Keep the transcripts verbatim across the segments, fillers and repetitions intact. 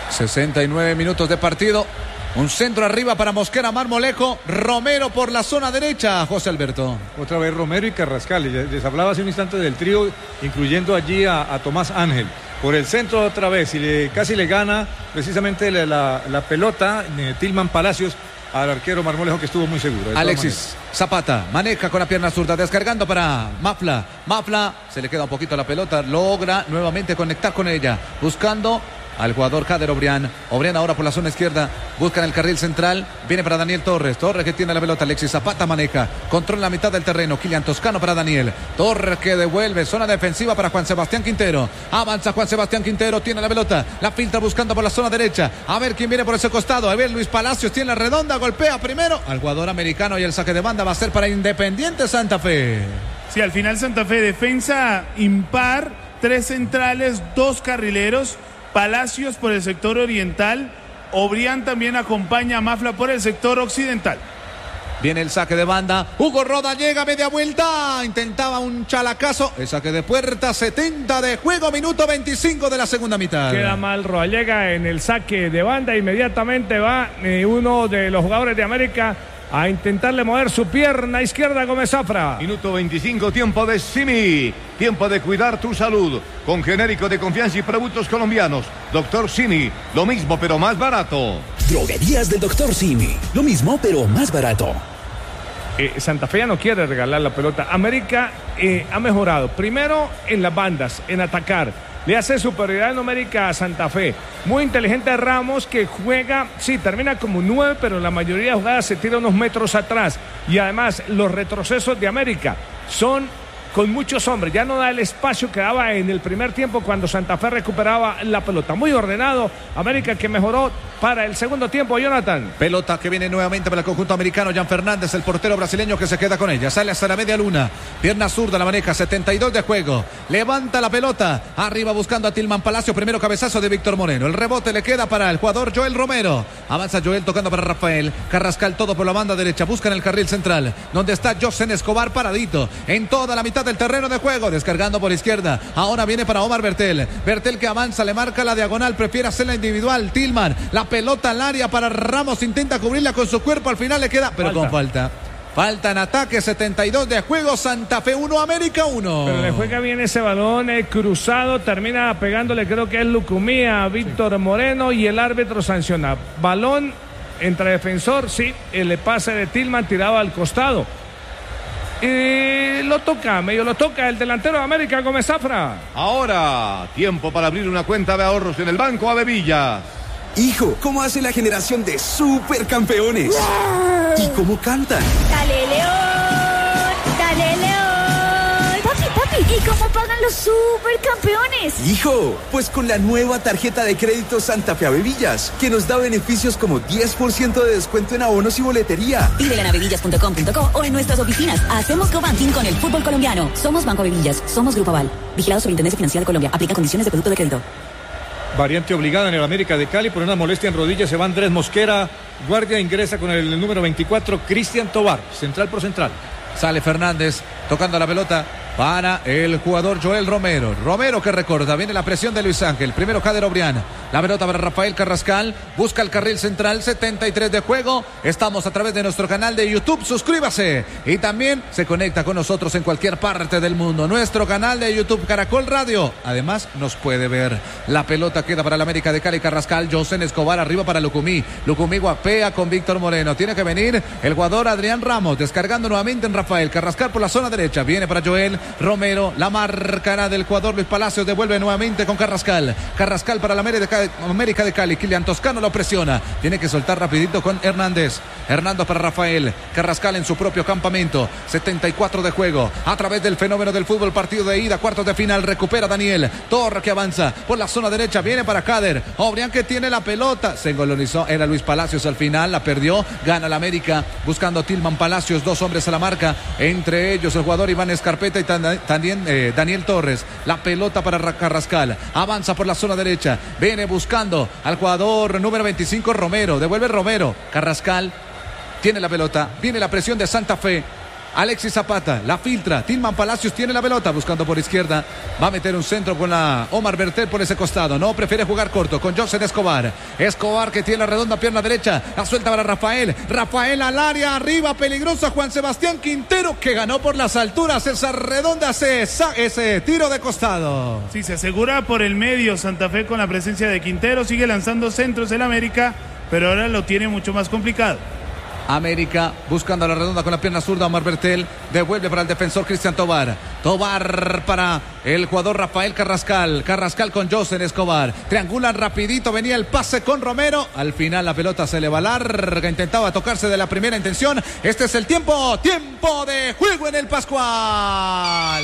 sesenta y nueve minutos de partido. Un centro arriba para Mosquera, Marmolejo, Romero por la zona derecha, José Alberto. Otra vez Romero y Carrascal. Les hablaba hace un instante del trío, incluyendo allí a, a Tomás Ángel. Por el centro otra vez, y le, casi le gana precisamente la, la, la pelota eh, Tilman Palacios al arquero Marmolejo, que estuvo muy seguro. Alexis Zapata maneja con la pierna zurda, descargando para Mafla. Mafla se le queda un poquito la pelota, logra nuevamente conectar con ella, buscando al jugador Kader Obrián. Obrián ahora por la zona izquierda, busca en el carril central, viene para Daniel Torres. Torres que tiene la pelota, Alexis Zapata maneja, controla la mitad del terreno, Kylian Toscano para Daniel. Torres que devuelve, zona defensiva para Juan Sebastián Quintero. Avanza Juan Sebastián Quintero, tiene la pelota, la filtra buscando por la zona derecha. A ver quién viene por ese costado. A ver, Luis Palacios tiene la redonda, golpea primero al jugador americano y el saque de banda va a ser para Independiente Santa Fe. Sí, al final Santa Fe defensa impar, tres centrales, dos carrileros. Palacios por el sector oriental, Obrián también acompaña a Mafla por el sector occidental. Viene el saque de banda, Hugo Roda llega a media vuelta, intentaba un chalacazo, el saque de puerta, setenta de juego, minuto veinticinco de la segunda mitad. Queda mal Roda, llega en el saque de banda, inmediatamente va eh, uno de los jugadores de América a intentarle mover su pierna izquierda a Gómez Zafra. Minuto veinticinco, tiempo de Simi. Tiempo de cuidar tu salud. Con genérico de confianza y productos colombianos. Doctor Simi, lo mismo pero más barato. Droguerías del Doctor Simi. Lo mismo pero más barato. Eh, Santa Fe ya no quiere regalar la pelota. América eh, ha mejorado. Primero en las bandas, en atacar. Le hace superioridad numérica a Santa Fe. Muy inteligente Ramos, que juega, sí, termina como nueve, pero la mayoría de jugadas se tira unos metros atrás. Y además, los retrocesos de América son con muchos hombres. Ya no da el espacio que daba en el primer tiempo cuando Santa Fe recuperaba la pelota. Muy ordenado. América que mejoró para el segundo tiempo, Jonathan. Pelota que viene nuevamente para el conjunto americano. Jan Fernández, el portero brasileño que se queda con ella. Sale hasta la media luna. Pierna zurda la maneja. setenta y dos de juego. Levanta la pelota. Arriba buscando a Tilman Palacio. Primero cabezazo de Víctor Moreno. El rebote le queda para el jugador Joel Romero. Avanza Joel tocando para Rafael. Carrascal todo por la banda derecha. Busca en el carril central, donde está Josen Escobar paradito. En toda la mitad del terreno de juego. Descargando por izquierda. Ahora viene para Omar Bertel. Bertel que avanza. Le marca la diagonal. Prefiere hacerla individual. Tilman. La pelota al área para Ramos, intenta cubrirla con su cuerpo, al final le queda, pero falta. con falta. Falta en ataque, setenta y dos de juego, Santa Fe uno, América uno. Pero le juega bien ese balón eh, cruzado, termina pegándole, creo que es Lucumía a Víctor sí. Moreno, y el árbitro sanciona. Balón entre defensor, sí, el pase de Tilman tirado al costado. Y lo toca, medio lo toca el delantero de América, Gómez Zafra. Ahora, tiempo para abrir una cuenta de ahorros en el Banco Avevillas. Hijo, ¿cómo hace la generación de supercampeones? ¡Wow! ¿Y cómo cantan? ¡Dale, León! ¡Dale, León! Papi, papi, ¿y cómo pagan los supercampeones? Hijo, pues con la nueva tarjeta de crédito Santa Fe Avevillas, que nos da beneficios como diez por ciento de descuento en abonos y boletería. Pídela en avevillas punto com punto co o en nuestras oficinas. Hacemos co-banking con el fútbol colombiano. Somos Banco Avevillas, somos Grupo Aval. Vigilado Superintendencia Financiera de Colombia. Aplica condiciones de producto de crédito. Variante obligada en el América de Cali por una molestia en rodillas. Se va Andrés Mosquera. Guardia ingresa con el número veinticuatro, Cristian Tobar, central por central. Sale Fernández tocando la pelota para el jugador Joel Romero. Romero que recorta, viene la presión de Luis Ángel. Primero Kader Obrián. La pelota para Rafael Carrascal. Busca el carril central, setenta y tres de juego. Estamos a través de nuestro canal de YouTube. Suscríbase. Y también se conecta con nosotros en cualquier parte del mundo. Nuestro canal de YouTube Caracol Radio. Además nos puede ver. La pelota queda para el América de Cali. Carrascal, Josen Escobar arriba para Lucumí. Lucumí guapea con Víctor Moreno. Tiene que venir el jugador Adrián Ramos. Descargando nuevamente en Rafael Carrascal por la zona derecha. Viene para Joel Romero, la marcará del jugador Luis Palacios, devuelve nuevamente con Carrascal. Carrascal para la América de Cali. Kylian Toscano lo presiona. Tiene que soltar rapidito con Hernández. Hernando para Rafael. Carrascal en su propio campamento. setenta y cuatro de juego. A través del fenómeno del fútbol, partido de ida, cuartos de final. Recupera Daniel. Torre que avanza por la zona derecha. Viene para Kader. Obrián que tiene la pelota. Se engolonizó. Era Luis Palacios al final. La perdió. Gana la América. Buscando Tilman Palacios. Dos hombres a la marca. Entre ellos el jugador Iván Escarpeta y también eh, Daniel Torres. La pelota para Carrascal. Avanza por la zona derecha. Viene buscando al jugador número veinticinco, Romero. Devuelve Romero. Carrascal tiene la pelota. Viene la presión de Santa Fe. Alexis Zapata, la filtra. Tilman Palacios tiene la pelota buscando por izquierda. Va a meter un centro con la Omar Bertel por ese costado. No, prefiere jugar corto con José Escobar. Escobar que tiene la redonda pierna derecha. La suelta para Rafael. Rafael al área, arriba, peligrosa. Juan Sebastián Quintero que ganó por las alturas. Esa redonda, ese, ese tiro de costado. Sí, se asegura por el medio Santa Fe con la presencia de Quintero. Sigue lanzando centros el América, pero ahora lo tiene mucho más complicado. América buscando la redonda con la pierna zurda. Omar Bertel devuelve para el defensor Cristian Tobar. Tobar para el jugador Rafael Carrascal. Carrascal con José Escobar. Triangulan rapidito. Venía el pase con Romero. Al final la pelota se le va larga. Intentaba tocarse de la primera intención. Este es el tiempo. Tiempo de juego en el Pascual.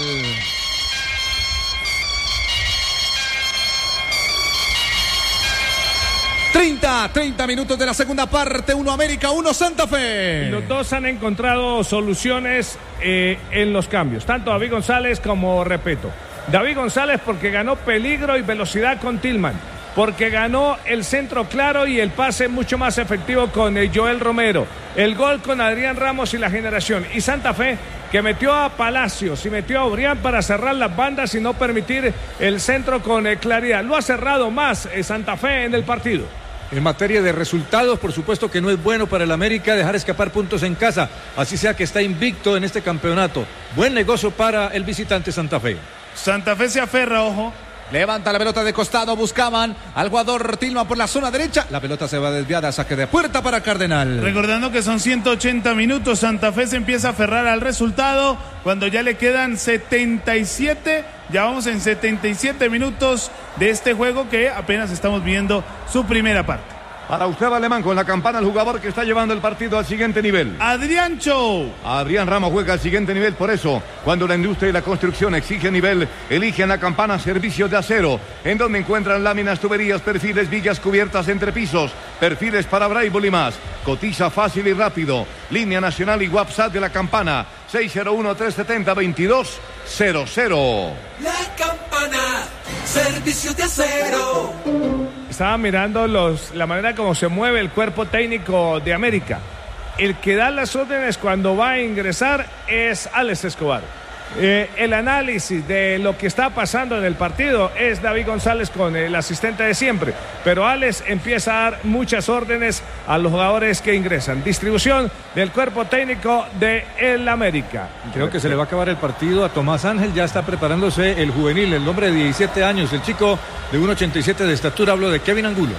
treinta, treinta minutos de la segunda parte, uno América, uno Santa Fe. Los dos han encontrado soluciones eh, en los cambios, tanto David González como Repeto. David González porque ganó peligro y velocidad con Tilman, porque ganó el centro claro y el pase mucho más efectivo con eh, Joel Romero, el gol con Adrián Ramos y la generación. Y Santa Fe que metió a Palacios y metió a Obrián para cerrar las bandas y no permitir el centro con eh, claridad. Lo ha cerrado más eh, Santa Fe en el partido. En materia de resultados, por supuesto que no es bueno para el América dejar escapar puntos en casa, así sea que está invicto en este campeonato. Buen negocio para el visitante Santa Fe. Santa Fe se aferra, ojo. Levanta la pelota de costado, buscaban al jugador Tilman por la zona derecha. La pelota se va desviada, saque de puerta para Cardenal. Recordando que son ciento ochenta minutos, Santa Fe se empieza a aferrar al resultado cuando ya le quedan setenta y siete, ya vamos en setenta y siete minutos de este juego que apenas estamos viendo su primera parte. Para usted, Alemán, con la campana el jugador que está llevando el partido al siguiente nivel. Adrián Chou. Adrián Ramos juega al siguiente nivel, por eso, cuando la industria y la construcción exigen nivel, eligen la campana Servicios de Acero, en donde encuentran láminas, tuberías, perfiles, vigas cubiertas entre pisos, perfiles para Braille y más. Cotiza fácil y rápido. Línea nacional y WhatsApp de la campana, seis cero uno, tres siete cero, veintidós cero cero. La campana, Servicios de Acero. Estaba mirando los, la manera como se mueve el cuerpo técnico de América. El que da las órdenes cuando va a ingresar es Alex Escobar. Eh, el análisis de lo que está pasando en el partido es David González con el asistente de siempre, pero Alex empieza a dar muchas órdenes a los jugadores que ingresan. Distribución del cuerpo técnico de el América. Creo que se le va a acabar el partido a Tomás Ángel. Ya está preparándose el juvenil, el hombre de diecisiete años, el chico de uno ochenta y siete de estatura. Hablo de Kevin Angulo.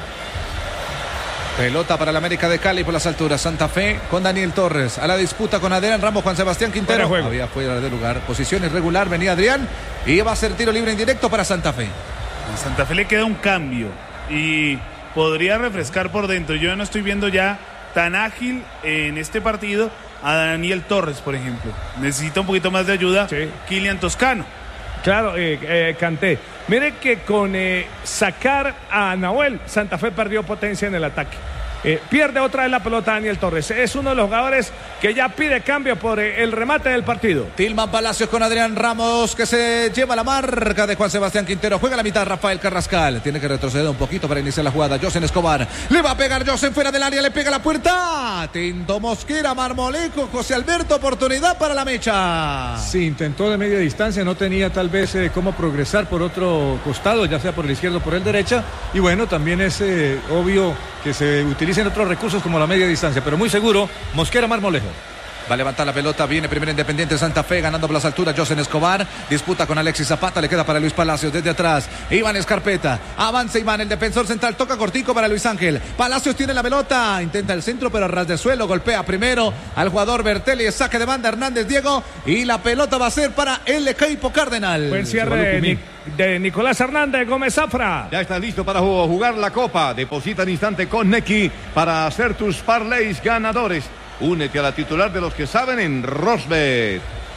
Pelota para el América de Cali por las alturas. Santa Fe con Daniel Torres. A la disputa con Adrián Ramos, Juan Sebastián Quintero. Fuera Había fuera de lugar. Posición irregular. Venía Adrián. Y va a ser tiro libre indirecto para Santa Fe. A Santa Fe le queda un cambio. Y podría refrescar por dentro. Yo no estoy viendo ya tan ágil en este partido a Daniel Torres, por ejemplo. Necesita un poquito más de ayuda. Sí. Kylian Toscano. Claro, eh, eh, Kanté. Mire que con eh, sacar a Nahuel, Santa Fe perdió potencia en el ataque. Eh, pierde otra vez la pelota Daniel Torres. Es uno de los jugadores que ya pide cambio por eh, el remate del partido. Tilman Palacios con Adrián Ramos que se lleva la marca de Juan Sebastián Quintero. Juega la mitad Rafael Carrascal. Tiene que retroceder un poquito para iniciar la jugada. Josen Escobar. Le va a pegar Josen fuera del área. Le pega la puerta. Tinto Mosquera, Marmolejo, José Alberto. Oportunidad para la mecha. Sí, intentó de media distancia. No tenía tal vez eh, cómo progresar por otro costado, ya sea por el izquierdo o por el derecha. Y bueno, también es eh, obvio que se utilicen otros recursos como la media distancia, pero muy seguro, Mosquera Marmolejo. Va a levantar la pelota, viene primero Independiente Santa Fe, ganando por las alturas Josen Escobar, disputa con Alexis Zapata, le queda para Luis Palacios desde atrás, Iván Escarpeta, avanza Iván, el defensor central, toca cortico para Luis Ángel, Palacios tiene la pelota, intenta el centro pero a ras de suelo, golpea primero al jugador Bertelli, saque de banda Hernández Diego y la pelota va a ser para el equipo Cardenal. Buen cierre de, de Nicolás Hernández Gómez Zafra. Ya está listo para jugar la copa, deposita en instante con Nequi para hacer tus parlays ganadores. Únete a la titular de los que saben en Rosbet.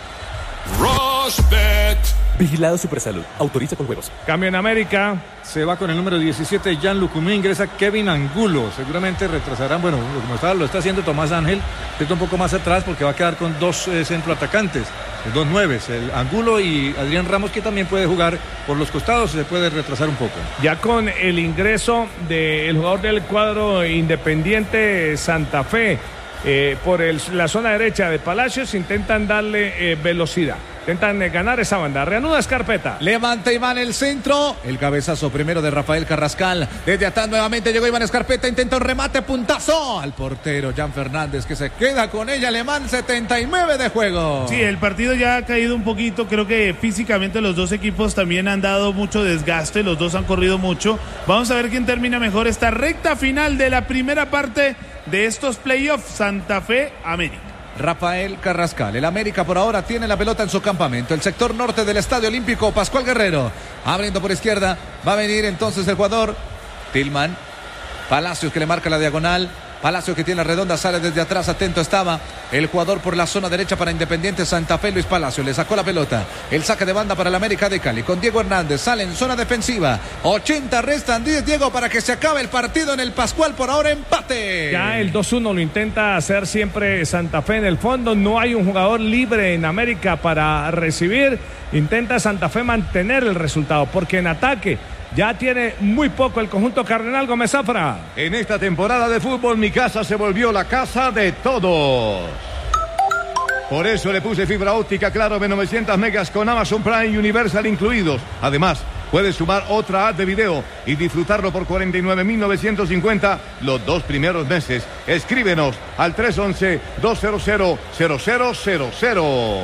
Rosbet. Vigilado Supersalud. Autoriza con juegos. Cambio en América. Se va con el número diecisiete, Jan Lucumí, ingresa Kevin Angulo. Seguramente retrasarán, bueno, como está, lo está haciendo Tomás Ángel, está un poco más atrás porque va a quedar con dos eh, centroatacantes, dos nueves, el Angulo y Adrián Ramos, que también puede jugar por los costados, se puede retrasar un poco. Ya con el ingreso del jugador del cuadro Independiente Santa Fe, eh, por el, la zona derecha de Palacios, intentan darle eh, velocidad. Intentan eh, ganar esa banda. Reanuda Escarpeta. Levanta Iván el centro. El cabezazo primero de Rafael Carrascal. Desde atrás nuevamente llegó Iván Escarpeta. Intenta un remate, puntazo al portero Jan Fernández, que se queda con ella. Alemán, setenta y nueve de juego. Sí, el partido ya ha caído un poquito. Creo que físicamente los dos equipos también han dado mucho desgaste. Los dos han corrido mucho. Vamos a ver quién termina mejor esta recta final de la primera parte de estos playoffs. Santa Fe, América. Rafael Carrascal. El América por ahora tiene la pelota en su campamento. El sector norte del Estadio Olímpico. Pascual Guerrero abriendo por izquierda. Va a venir entonces el jugador Tillman. Palacios, que le marca la diagonal. Palacios, que tiene la redonda, sale desde atrás, atento estaba el jugador por la zona derecha para Independiente Santa Fe, Luis Palacios, le sacó la pelota, el saque de banda para el América de Cali, con Diego Hernández, sale en zona defensiva, ochenta restan diez, Diego, para que se acabe el partido en el Pascual, por ahora empate. Ya el dos uno lo intenta hacer siempre Santa Fe en el fondo, no hay un jugador libre en América para recibir, intenta Santa Fe mantener el resultado, porque en ataque ya tiene muy poco el conjunto Cardenal. Gómez Zafra. En esta temporada de fútbol, mi casa se volvió la casa de todos. Por eso le puse fibra óptica Claro de novecientos megas con Amazon Prime Universal incluidos. Además, puedes sumar otra app de video y disfrutarlo por cuarenta y nueve mil novecientos cincuenta los dos primeros meses. Escríbenos al tres once, dos cero cero, cero cero cero cero.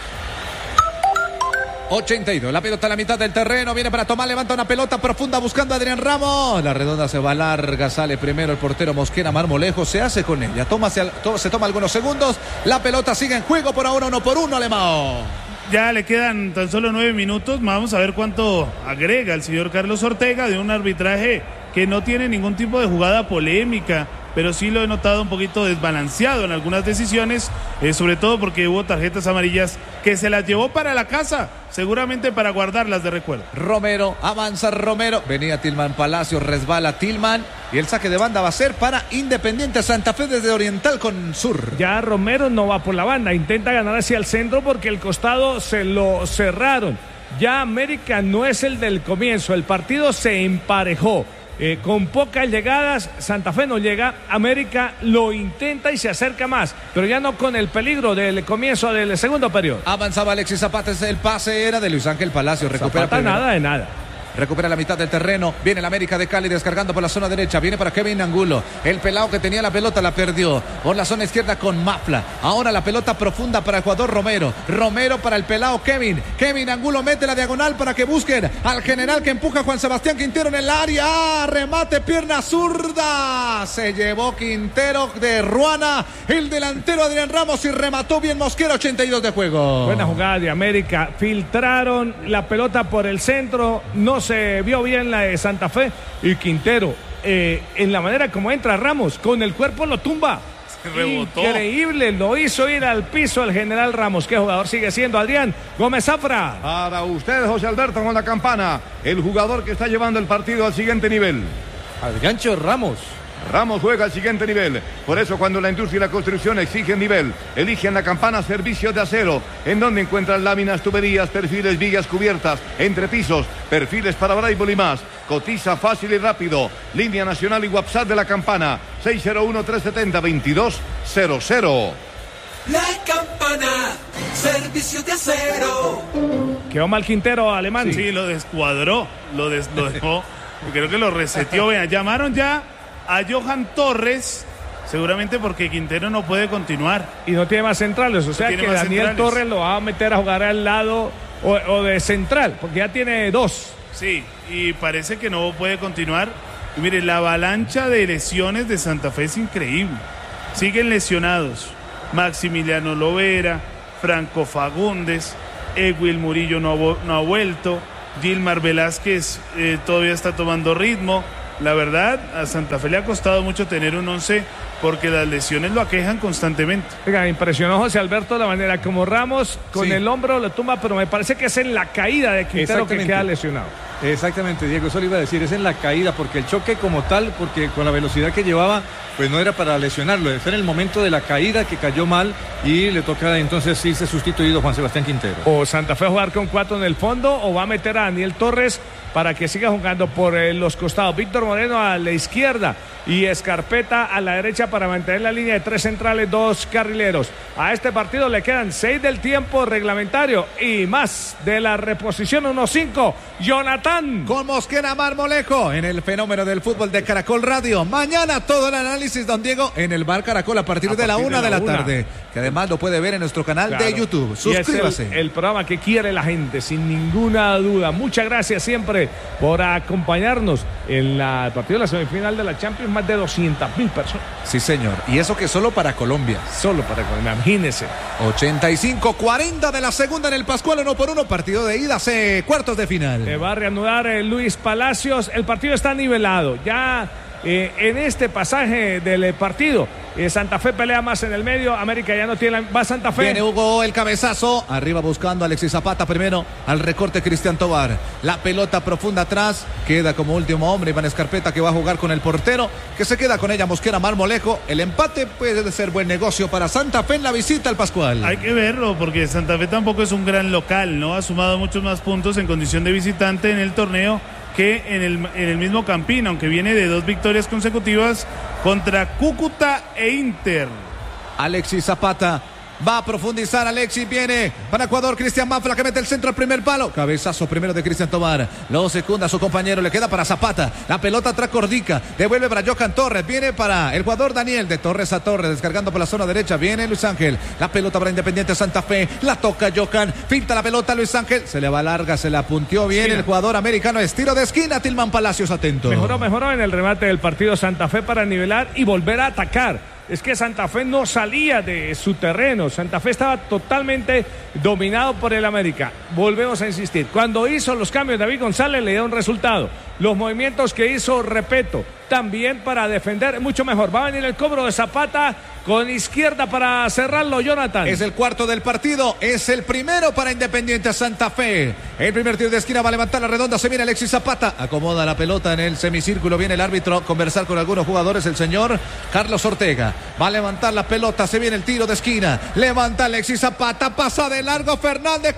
ochenta y dos, la pelota a la mitad del terreno, viene para tomar, levanta una pelota profunda buscando a Adrián Ramos, la redonda se va larga, sale primero el portero Mosquera Marmolejo, se hace con ella, toma, se, se toma algunos segundos, la pelota sigue en juego por ahora, uno por uno, Alemão. Ya le quedan tan solo nueve minutos, vamos a ver cuánto agrega el señor Carlos Ortega de un arbitraje que no tiene ningún tipo de jugada polémica, pero sí lo he notado un poquito desbalanceado en algunas decisiones, eh, sobre todo porque hubo tarjetas amarillas que se las llevó para la casa, seguramente para guardarlas de recuerdo. Romero, avanza Romero, venía Tillman Palacios, resbala Tillman y el saque de banda va a ser para Independiente Santa Fe desde Oriental con Sur. Ya Romero no va por la banda, intenta ganar hacia el centro porque el costado se lo cerraron. Ya América no es el del comienzo, el partido se emparejó. Eh, con pocas llegadas, Santa Fe no llega, América lo intenta y se acerca más, pero ya no con el peligro del comienzo del segundo periodo. Avanzaba Alexis Zapata, el pase era de Luis Ángel Palacios, recupera Zapata nada de nada. Recupera la mitad del terreno, viene el América de Cali descargando por la zona derecha, viene para Kevin Angulo, el pelado que tenía la pelota la perdió, por la zona izquierda con Mafla, ahora la pelota profunda para el jugador Romero, Romero para el pelado Kevin, Kevin Angulo mete la diagonal para que busquen al general que empuja a Juan Sebastián Quintero en el área, remate pierna zurda, se llevó Quintero de Ruana, el delantero Adrián Ramos y remató bien Mosquera, ochenta y dos de juego. Buena jugada de América, filtraron la pelota por el centro, no se vio bien la de Santa Fe y Quintero eh, en la manera como entra Ramos con el cuerpo lo tumba, se rebotó. Increíble, lo hizo ir al piso el general Ramos. ¿Qué jugador sigue siendo? Adrián Gómez Zafra. Para usted, José Alberto, con la campana, el jugador que está llevando el partido al siguiente nivel. Adriancho Ramos. Ramos juega al siguiente nivel. Por eso cuando la industria y la construcción exigen nivel, eligen la campana Servicios de Acero, en donde encuentran láminas, tuberías, perfiles, vigas cubiertas, entrepisos, perfiles para voleibol y más. Cotiza fácil y rápido. Línea nacional y WhatsApp de la campana seis cero uno, tres siete cero, dos dos cero cero. La campana Servicios de Acero. Quedó mal Quintero, Alemán. Sí, lo descuadró, lo, des, lo dejó, creo que lo reseteó. Vean, llamaron ya a Johan Torres, seguramente porque Quintero no puede continuar. Y no tiene más centrales, o sea que Daniel centrales. Torres lo va a meter a jugar al lado o, o de central, porque ya tiene dos. Sí, y parece que no puede continuar. Y mire, la avalancha de lesiones de Santa Fe es increíble. Siguen lesionados Maximiliano Lovera, Franco Fagundes, Ewil Murillo no ha, no ha vuelto, Gilmar Velázquez eh, todavía está tomando ritmo. La verdad, a Santa Fe le ha costado mucho tener un once porque las lesiones lo aquejan constantemente. Oiga, impresionó José Alberto la manera como Ramos con sí. el hombro lo tumba, pero me parece que es en la caída de Quintero que queda lesionado. Exactamente, Diego, eso le iba a decir, es en la caída, porque el choque como tal, porque con la velocidad que llevaba, pues no era para lesionarlo, fue en el momento de la caída que cayó mal y le toca entonces irse sustituido Juan Sebastián Quintero. O Santa Fe jugar con cuatro en el fondo, o va a meter a Daniel Torres para que siga jugando por eh, los costados. Víctor Moreno a la izquierda, y Escarpeta a la derecha para mantener la línea de tres centrales, dos carrileros. A este partido le quedan seis del tiempo reglamentario y más de la reposición uno cinco. Jonathan. Con Mosquera Marmolejo en el fenómeno del fútbol de Caracol Radio. Mañana todo el análisis, don Diego, en el Bar Caracol a partir, a de, partir la una de la, de la tarde. Que además lo puede ver en nuestro canal claro. de YouTube. Suscríbase. El, el programa que quiere la gente, sin ninguna duda. Muchas gracias siempre por acompañarnos en la, el partido de la semifinal de la Champions. Más de doscientas mil personas. Sí, señor. Y eso que solo para Colombia. Solo para Colombia, imagínese. ochenta y cinco cuarenta de la segunda en el Pascual, uno por uno. Partido de ida, se cuartos de final. Se va a reanudar eh, Luis Palacios. El partido está nivelado. Ya eh, en este pasaje del eh, partido, eh, Santa Fe pelea más en el medio. América ya no tiene la... Va Santa Fe. Viene Hugo, el cabezazo. Arriba buscando a Alexis Zapata primero. Al recorte Cristian Tobar. La pelota profunda atrás. Queda como último hombre Iván Escarpeta, que va a jugar con el portero, que se queda con ella Mosquera Marmolejo. El empate puede ser buen negocio para Santa Fe en la visita al Pascual. Hay que verlo, porque Santa Fe tampoco es un gran local, ¿no? Ha sumado muchos más puntos en condición de visitante en el torneo que en el, en el mismo Campín, aunque viene de dos victorias consecutivas contra Cúcuta e Inter. Alexis Zapata va a profundizar. Alexis viene para Ecuador. Cristian Mafla, que mete el centro al primer palo. Cabezazo primero de Cristian Tobar. Lo secunda a su compañero. Le queda para Zapata. La pelota atrás Cordica. Devuelve para Johan Torres. Viene para el jugador Daniel. De Torres a Torres. Descargando por la zona derecha. Viene Luis Ángel. La pelota para Independiente Santa Fe. La toca Johan. Finta la pelota Luis Ángel. Se le va larga. Se la punteó bien sí. el jugador americano. Estiro de esquina. Tilman Palacios atento. Mejoró, mejoró en el remate del partido Santa Fe para nivelar y volver a atacar. Es que Santa Fe no salía de su terreno. Santa Fe estaba totalmente dominado por el América. Volvemos a insistir. Cuando hizo los cambios David González le dio un resultado. Los movimientos que hizo, repito, también para defender mucho mejor. Va a venir el cobro de Zapata con izquierda para cerrarlo, Jonathan. Es el cuarto del partido, es el primero para Independiente Santa Fe. El primer tiro de esquina va a levantar la redonda, se viene Alexis Zapata, acomoda la pelota en el semicírculo, viene el árbitro a conversar con algunos jugadores, el señor Carlos Ortega. Va a levantar la pelota, se viene el tiro de esquina, levanta Alexis Zapata, pasa de largo Fernández,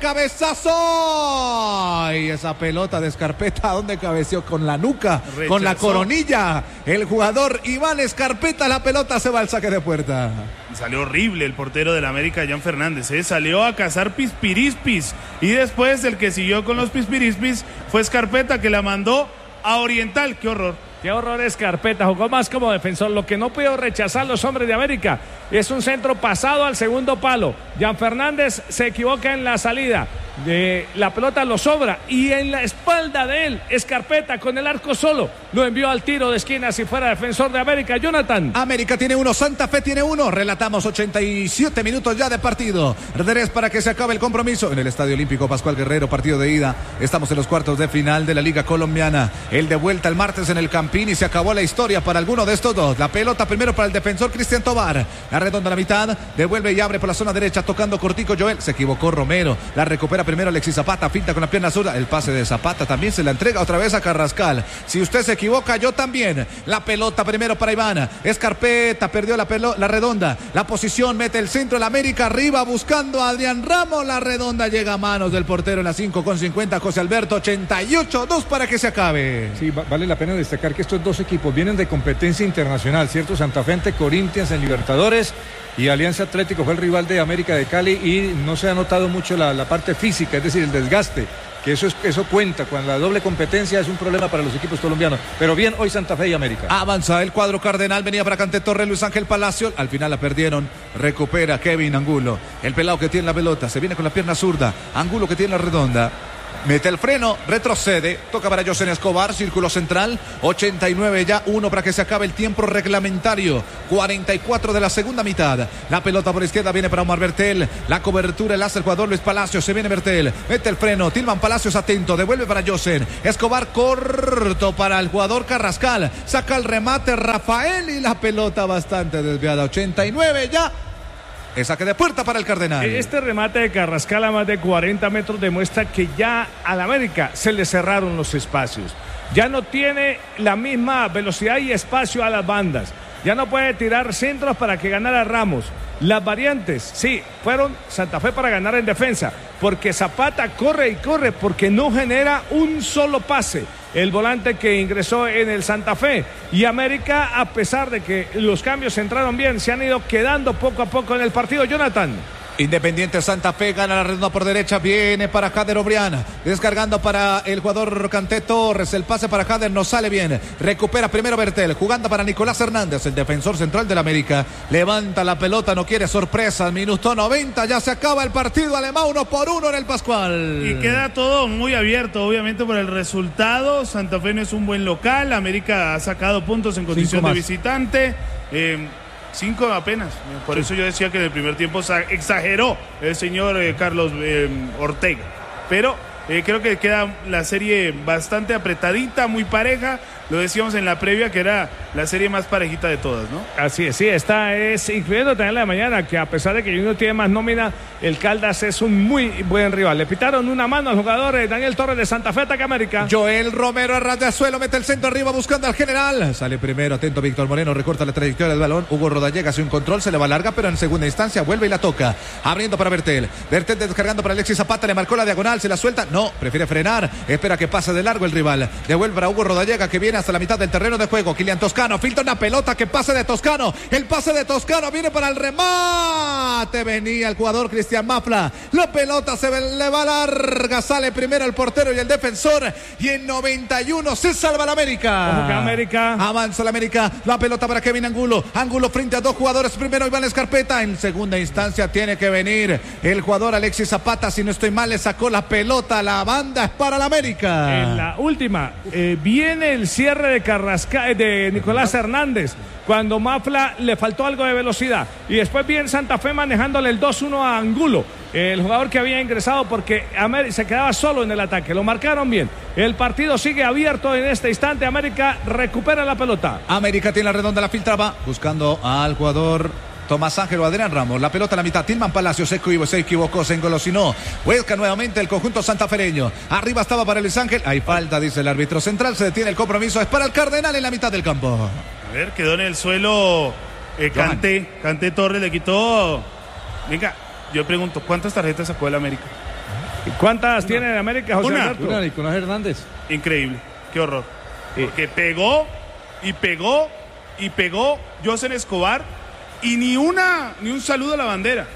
cabezazo. Y esa pelota de Escarpeta, ¿dónde cabeció? Con la nuca, rechazó. Con la coronilla. El jugador Iván Escarpeta, la pelota se va al saque de puerta. Salió horrible el portero del América, Jan Fernández, ¿eh? Salió a cazar pispirispis y después el que siguió con los pispirispis fue Escarpeta, que la mandó a Oriental. ¡Qué horror! ¡Qué horror! Escarpeta jugó más como defensor. Lo que no pudo rechazar los hombres de América es un centro pasado al segundo palo. Jan Fernández se equivoca en la salida. De la pelota lo sobra y en la espalda de él Escarpeta con el arco solo lo envió al tiro de esquina si fuera defensor de América. Jonathan. América tiene uno, Santa Fe tiene uno. Relatamos ochenta y siete minutos ya de partido. Tres para que se acabe el compromiso en el Estadio Olímpico Pascual Guerrero, partido de ida. Estamos en los cuartos de final de la Liga Colombiana. El de vuelta el martes en el Campín y se acabó la historia para alguno de estos dos. La pelota primero para el defensor Cristian Tobar. La redonda a la mitad, devuelve y abre por la zona derecha tocando cortico Joel. Se equivocó Romero. La recupera primero Alexis Zapata, finta con la pierna zurda, el pase de Zapata también se la entrega otra vez a Carrascal. Si usted se equivoca, yo también. La pelota primero para Iván Escarpeta, perdió la, pelo, la redonda, la posición, mete el centro, el América arriba buscando a Adrián Ramos, la redonda llega a manos del portero en la cinco con cincuenta, José Alberto, ochenta y ocho, dos para que se acabe. Sí, vale la pena destacar que estos dos equipos vienen de competencia internacional, ¿cierto? Santa Fe ante Corinthians en Libertadores y Alianza Atlético fue el rival de América de Cali y no se ha notado mucho la, la parte física, es decir, el desgaste, que eso, es, eso cuenta, cuando la doble competencia es un problema para los equipos colombianos, pero bien hoy Santa Fe y América. Avanza el cuadro cardenal, venía para Cante Torres, Luis Ángel Palacio, al final la perdieron, recupera Kevin Angulo, el pelado que tiene la pelota, se viene con la pierna zurda, Angulo que tiene la redonda. Mete el freno, retrocede, toca para José Escobar, círculo central, ochenta y nueve ya, uno para que se acabe el tiempo reglamentario, cuarenta y cuatro de la segunda mitad. La pelota por izquierda viene para Omar Bertel, la cobertura el hace el jugador Luis Palacios, se viene Bertel, mete el freno, Tilman Palacios atento, devuelve para José Escobar, corto para el jugador Carrascal, saca el remate Rafael y la pelota bastante desviada, ochenta y nueve ya. El saque de puerta para el Cardenal. Este remate de Carrascal a más de cuarenta metros demuestra que ya al América se le cerraron los espacios. Ya no tiene la misma velocidad y espacio a las bandas. Ya no puede tirar centros para que ganara Ramos. Las variantes, sí, fueron Santa Fe para ganar en defensa, porque Zapata corre y corre, porque no genera un solo pase. El volante que ingresó en el Santa Fe. Y América, a pesar de que los cambios entraron bien, se han ido quedando poco a poco en el partido. Jonathan. Independiente Santa Fe gana la redonda por derecha, viene para Jader Obrián, descargando para el jugador Canté Torres, el pase para Jader no sale bien, recupera primero Bertel, jugando para Nicolás Hernández, el defensor central del América, levanta la pelota, no quiere sorpresa, minuto noventa, ya se acaba el partido, Alemán uno por uno en el Pascual. Y queda todo muy abierto, obviamente por el resultado, Santa Fe no es un buen local, América ha sacado puntos en condición de visitante, eh, Cinco apenas, por sí. Eso yo decía que en el primer tiempo exageró el señor eh, Carlos eh, Ortega, pero eh, creo que queda la serie bastante apretadita, muy pareja, lo decíamos en la previa que era la serie más parejita de todas, ¿no? Así es, sí, esta es, incluyendo también la de mañana, que a pesar de que Junior tiene más nómina, el Caldas es un muy buen rival. Le pitaron una mano al jugador eh, Daniel Torres de Santa Fe, ataca América. Joel Romero a ras de suelo, mete el centro arriba buscando al general. Sale primero, atento Víctor Moreno, recorta la trayectoria del balón. Hugo Rodallega hace un control, se le va larga, pero en segunda instancia vuelve y la toca. Abriendo para Bertel. Bertel descargando para Alexis Zapata, le marcó la diagonal, se la suelta. No, prefiere frenar, espera que pase de largo el rival. Devuelve para Hugo Rodallega que viene hasta la mitad del terreno de juego. Kylian Toscano filtra una pelota, que pase de Toscano. El pase de Toscano viene para el remate. Venía el jugador Cristian Mafla. La pelota se le va larga. Sale primero el portero y el defensor. Y en noventa y uno se salva la América. ¿Cómo que América? Avanza la América. La pelota para Kevin Angulo. Angulo frente a dos jugadores. Primero Iván Escarpeta. En segunda instancia tiene que venir el jugador Alexis Zapata. Si no estoy mal, le sacó la pelota. La banda es para la América. En la última eh, viene el cierre de Carrascal, de Nicolás Hernández, cuando Mafla le faltó algo de velocidad, y después bien Santa Fe manejándole el dos uno a Angulo, el jugador que había ingresado porque América se quedaba solo en el ataque, lo marcaron bien. El partido sigue abierto en este instante. América recupera la pelota. América tiene la redonda, la filtraba buscando al jugador Tomás Ángel o Adrián Ramos. La pelota a la mitad. Tilman Palacios se equivocó, se equivocó, se engolosinó. Busca nuevamente el conjunto santafereño. Arriba estaba para Luis Ángel. Hay falta, dice el árbitro central. Se detiene el compromiso. Es para el Cardenal en la mitad del campo. A ver, quedó en el suelo eh, Canté. Canté Torres le quitó. Venga, yo pregunto, ¿cuántas tarjetas sacó el América? ¿Cuántas tiene el América, José Una, Alberto? una, Nicolás Hernández. Increíble, qué horror. Porque pegó y pegó y pegó José Escobar. Y ni una, ni un saludo a la bandera.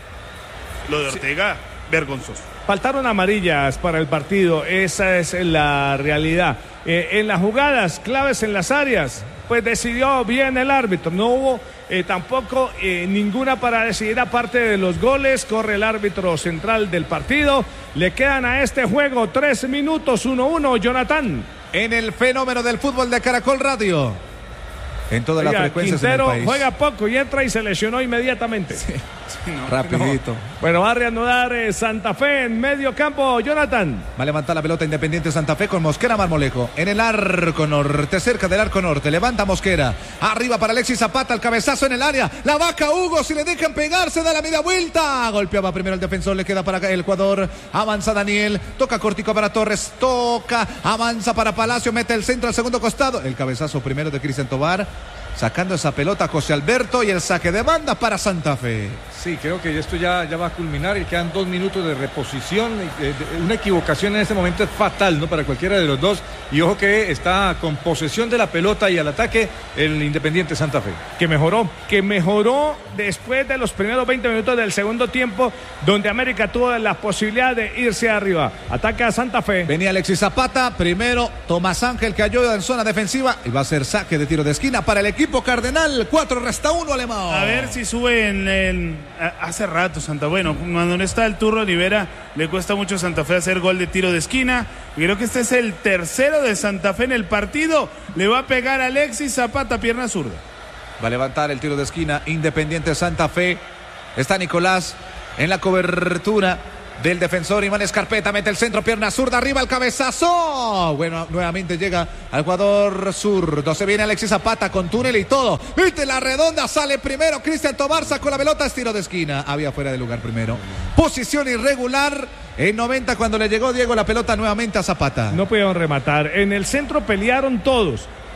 Lo de Ortega, sí. Vergonzoso. Faltaron amarillas para el partido, esa es la realidad. Eh, en las jugadas claves en las áreas, pues decidió bien el árbitro. No hubo eh, tampoco eh, ninguna para decidir aparte de los goles. Corre el árbitro central del partido. Le quedan a este juego tres minutos, uno uno, Jonathan. En el fenómeno del fútbol de Caracol Radio. En todas las frecuencias Quintero en el país. Juega poco y entra y se lesionó inmediatamente. Sí, sí, no, rapidito. No. Bueno, va a reanudar eh, Santa Fe en medio campo, Jonathan. Va a levantar la pelota Independiente Santa Fe con Mosquera Marmolejo. En el arco norte, cerca del arco norte. Levanta Mosquera. Arriba para Alexis Zapata, el cabezazo en el área. La vaca Hugo, si le dejan pegarse, da la media vuelta. Golpeaba primero el defensor, le queda para el jugador. Avanza Daniel, toca cortico para Torres, toca, avanza para Palacio, mete el centro al segundo costado. El cabezazo primero de Cristian Tobar. Sacando esa pelota José Alberto y el saque de banda para Santa Fe. Sí, creo que esto ya, ya va a culminar y quedan dos minutos de reposición. Una equivocación en este momento es fatal, ¿no? Para cualquiera de los dos. Y ojo que está con posesión de la pelota y al ataque el Independiente Santa Fe. Que mejoró, que mejoró después de los primeros veinte minutos del segundo tiempo, donde América tuvo la posibilidad de irse arriba. Ataca a Santa Fe. Venía Alexis Zapata, primero Tomás Ángel que ayuda en zona defensiva y va a ser saque de tiro de esquina para el equipo Cardenal. Cuatro resta uno, Alemán. A ver si sube en, en hace rato Santa Fe. Bueno, cuando no está el Turro Rivera, le cuesta mucho a Santa Fe hacer gol de tiro de esquina. Y creo que este es el tercero de Santa Fe en el partido. Le va a pegar Alexis Zapata, pierna zurda. Va a levantar el tiro de esquina Independiente Santa Fe. Está Nicolás en la cobertura del defensor. Iván Escarpeta mete el centro, pierna zurda, arriba el cabezazo. Bueno, nuevamente llega al jugador zurdo. Se viene Alexis Zapata con túnel y todo. Viste la redonda, sale primero Cristian Tobar, sacó la pelota, es tiro de esquina. Había fuera de lugar primero. Posición irregular. En noventa cuando le llegó Diego la pelota nuevamente a Zapata. No pudieron rematar. En el centro pelearon todos.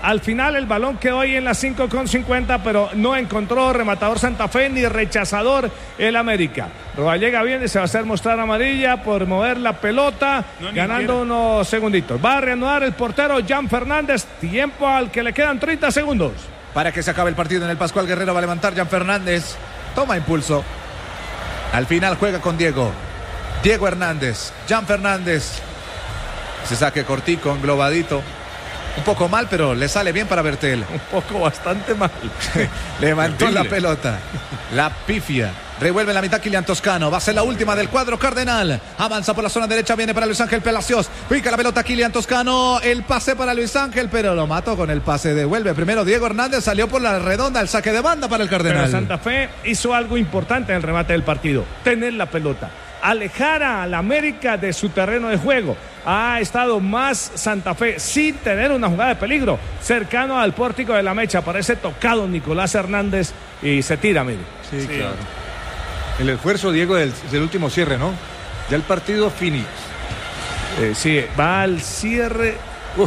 Al final el balón quedó ahí en las cinco con cincuenta, pero no encontró rematador Santa Fe ni rechazador el América. Rodallega viene, se va a hacer mostrar amarilla por mover la pelota, no, ganando unos segunditos. Va a reanudar el portero Jan Fernández, tiempo al que le quedan treinta segundos. Para que se acabe el partido en el Pascual Guerrero va a levantar Jan Fernández, toma impulso. Al final juega con Diego. Diego Hernández, Jan Fernández. Se saque cortico, englobadito. Un poco mal, pero le sale bien para Bertel. Un poco bastante mal. Levantó la pelota. La pifia. Revuelve la mitad Kylian Toscano. Va a ser la última del cuadro cardenal. Avanza por la zona derecha. Viene para Luis Ángel Palacios. Pica la pelota Kylian Toscano. El pase para Luis Ángel, pero lo mató con el pase. Devuelve primero Diego Hernández. Salió por la redonda. El saque de banda para el cardenal. Pero Santa Fe hizo algo importante en el remate del partido. Tener la pelota. Alejar al América de su terreno de juego. Ha estado más Santa Fe sin tener una jugada de peligro, cercano al pórtico de la Mecha. Parece tocado Nicolás Hernández y se tira, mire. Sí, sí. Claro. El esfuerzo, Diego, del, del último cierre, ¿no? Ya el partido Phoenix. Eh, sí, va al cierre. Uh,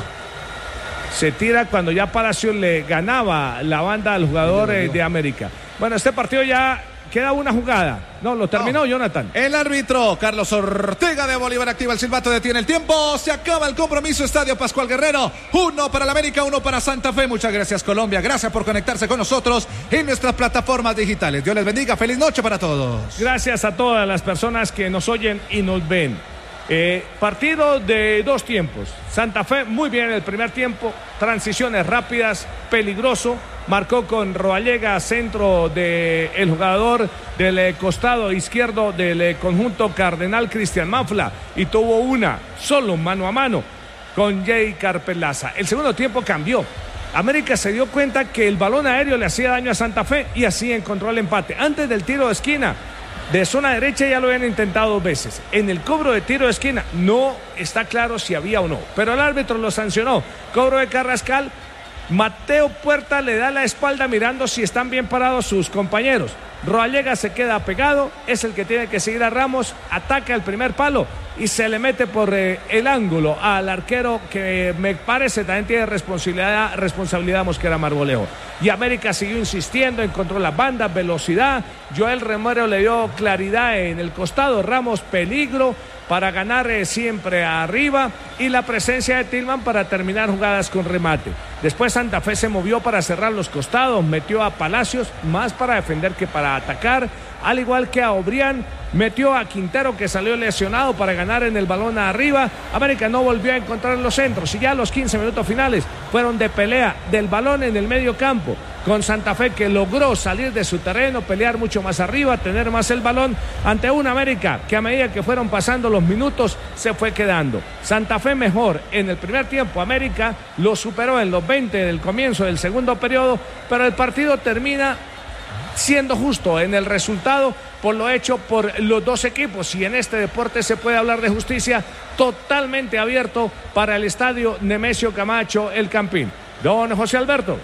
se tira cuando ya Palacios le ganaba la banda al jugador eh, de América. Bueno, este partido ya queda una jugada. No, lo terminó no. Jonathan. El árbitro Carlos Ortega de Bolívar activa el silbato, detiene el tiempo. Se acaba el compromiso. Estadio Pascual Guerrero. Uno para la América, uno para Santa Fe. Muchas gracias, Colombia. Gracias por conectarse con nosotros en nuestras plataformas digitales. Dios les bendiga. Feliz noche para todos. Gracias a todas las personas que nos oyen y nos ven. Eh, partido de dos tiempos. Santa Fe muy bien en el primer tiempo, transiciones rápidas, peligroso, marcó con Rodallega, centro del jugador del eh, costado izquierdo del eh, conjunto cardenal, Cristian Mafla, y tuvo una solo mano a mano con Jay Carpelaza. El segundo tiempo cambió. América se dio cuenta que el balón aéreo le hacía daño a Santa Fe y así encontró el empate. Antes del tiro de esquina de zona derecha ya lo habían intentado dos veces. En el cobro de tiro de esquina no está claro si había o no, pero el árbitro lo sancionó. Cobro de Carrascal. Mateo Puerta le da la espalda mirando si están bien parados sus compañeros. Rodallega se queda pegado, es el que tiene que seguir a Ramos, ataca el primer palo y se le mete por eh, el ángulo al arquero que me parece también tiene responsabilidad, responsabilidad Mosquera Marboleo. Y América siguió insistiendo, encontró las bandas, velocidad. Joel Romero le dio claridad en el costado, Ramos peligro para ganar eh, siempre arriba, y la presencia de Tillman para terminar jugadas con remate. Después Santa Fe se movió para cerrar los costados, metió a Palacios más para defender que para atacar, al igual que a Obrián, metió a Quintero que salió lesionado para ganar en el balón arriba. América no volvió a encontrar los centros y ya los quince minutos finales fueron de pelea del balón en el medio campo, con Santa Fe que logró salir de su terreno, pelear mucho más arriba, tener más el balón ante una América que a medida que fueron pasando los minutos se fue quedando. Santa Fe mejor en el primer tiempo, América lo superó en los veinte del comienzo del segundo periodo, pero el partido termina siendo justo en el resultado por lo hecho por los dos equipos, y en este deporte se puede hablar de justicia, totalmente abierto para el estadio Nemesio Camacho El Campín. Don José Alberto.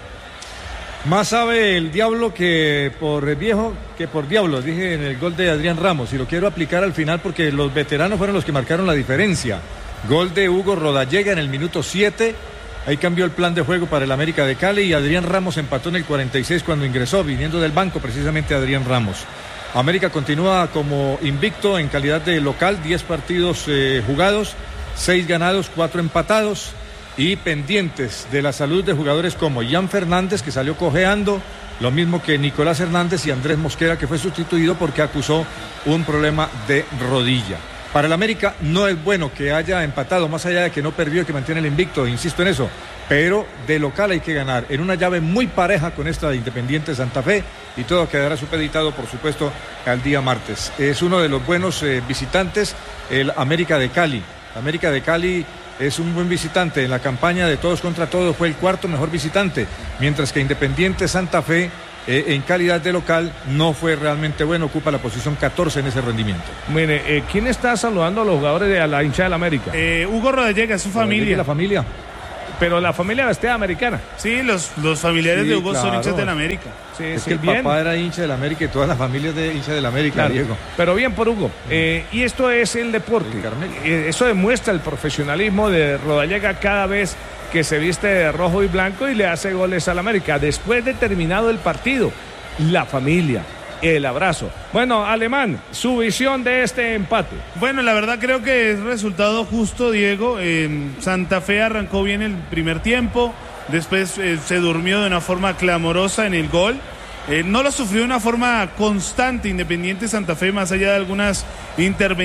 Más sabe el diablo que por viejo que por diablo, dije en el gol de Adrián Ramos, y lo quiero aplicar al final porque los veteranos fueron los que marcaron la diferencia. Gol de Hugo Rodallega en el minuto siete. Ahí cambió el plan de juego para el América de Cali y Adrián Ramos empató en el cuarenta y seis cuando ingresó, viniendo del banco precisamente Adrián Ramos. América continúa como invicto en calidad de local, diez partidos eh, jugados, seis ganados, cuatro empatados, y pendientes de la salud de jugadores como Jan Fernández, que salió cojeando, lo mismo que Nicolás Hernández y Andrés Mosquera, que fue sustituido porque acusó un problema de rodilla. Para el América no es bueno que haya empatado, más allá de que no perdió y que mantiene el invicto, insisto en eso, pero de local hay que ganar, en una llave muy pareja con esta de Independiente Santa Fe, y todo quedará supeditado, por supuesto, al día martes. Es uno de los buenos eh, visitantes, el América de Cali. América de Cali es un buen visitante, en la campaña de todos contra todos fue el cuarto mejor visitante, mientras que Independiente Santa Fe, Eh, en calidad de local, no fue realmente bueno, ocupa la posición catorce en ese rendimiento. Mire, eh, ¿quién está saludando a los jugadores de a la hinchada del América? Eh, Hugo Rodallega, su familia. La familia. pero la familia vestida americana. Sí, los, los familiares Sí, de Hugo claro. son hinchas del América. Sí, Es sí, que el bien. papá era hincha del América y todas las familias de hincha del América, Claro, Diego. pero bien por Hugo. Eh, y esto es el deporte. El Carmelo. Eh, eso demuestra el profesionalismo de Rodallega cada vez que se viste de rojo y blanco y le hace goles al América. Después de terminado el partido, la familia, el abrazo. Bueno, Alemán, su visión de este empate. Bueno, la verdad creo que es resultado justo, Diego. Eh, Santa Fe arrancó bien el primer tiempo, después eh, se durmió de una forma clamorosa en el gol. Eh, no lo sufrió de una forma constante Independiente Santa Fe, más allá de algunas intervenciones